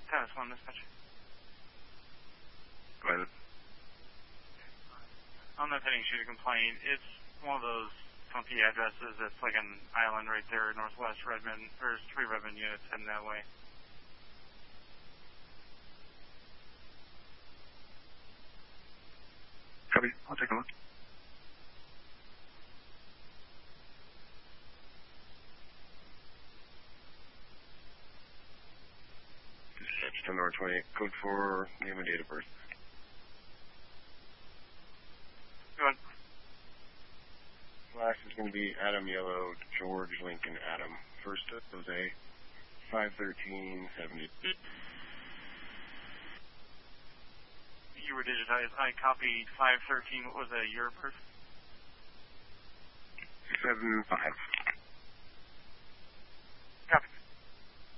Status 1, dispatch. Go ahead. On that heading shooting complaint, it's one of those funky addresses. It's like an island right there, northwest Redmond. There's 3 Redmond units heading that way. Copy. I'll take a look. Dispatch 10-28, code 4, name and date of birth. Go ahead. Last is going to be Adam Yellow, George Lincoln Adam. First up, Jose, 51370. You were digitized. I copied 513. What was the year of birth? 75.